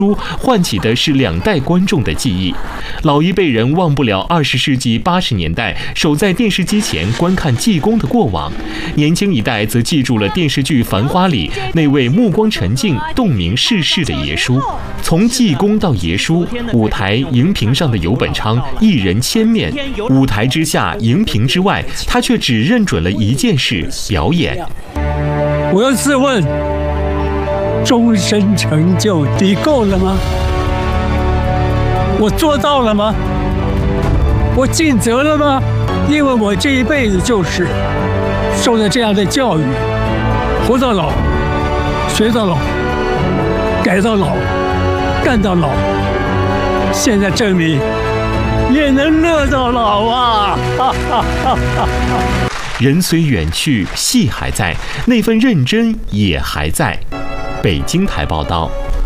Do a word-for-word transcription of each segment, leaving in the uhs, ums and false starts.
唤起的是两代观众的记忆。老一辈人忘不了二十世纪八十年代守在电视机前观看济公的过往，年轻一代则记住了电视剧《繁花》里那位目光沉静、洞明世事的爷叔。从济公到爷叔，舞台荧屏上的游本昌一人千面，舞台之下、荧屏之外，他却只认准了一件事：表演。 我要自问，终身成就你够了吗？我做到了吗？我尽责了吗？因为我这一辈子就是受了这样的教育，活到老，学到老，改到老，干到老。现在证明也能乐到老啊！哈哈哈哈人虽远去，戏还在，那份认真也还在。北京台报道。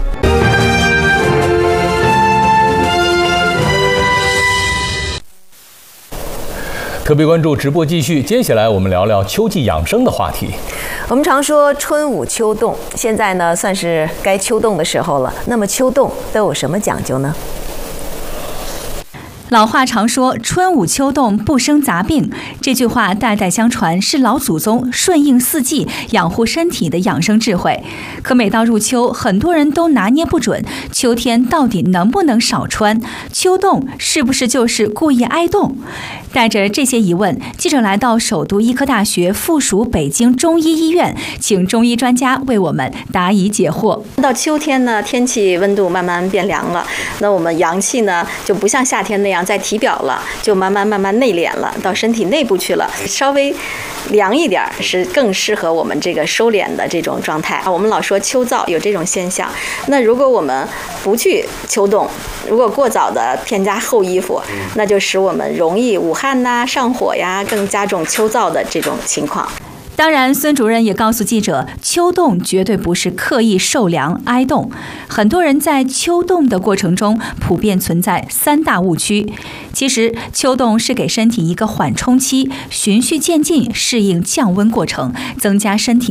特别关注直播继续，接下来我们聊聊秋季养生的话题。 我们常说春捂秋冻，现在呢算是该秋冻的时候了。那么秋冻都有什么讲究呢？ 老话常说春捂秋冻不生杂病，这句话代代相传，是老祖宗顺应四季养护身体的养生智慧。可每到入秋，很多人都拿捏不准秋天到底能不能少穿，秋冻是不是就是故意挨冻？带着这些疑问，记者来到首都医科大学附属北京中医医院，请中医专家为我们答疑解惑。 到秋天呢，天气温度慢慢变凉了，那我们阳气呢就不像夏天那样在体表了，就慢慢慢慢内敛了，到身体内部去了，稍微凉一点是更适合我们这个收敛的这种状态。我们老说秋燥有这种现象，那如果我们不去秋冻，如果过早的添加厚衣服，那就使我们容易捂汗呐、上火呀，更加重秋燥的这种情况。 当然，孙主任也告诉记者，秋冻绝对不是刻意受凉挨冻。很多人在秋冻的过程中，普遍存在三大误区。其实，秋冻是给身体一个缓冲期，循序渐进适应降温过程，增加身体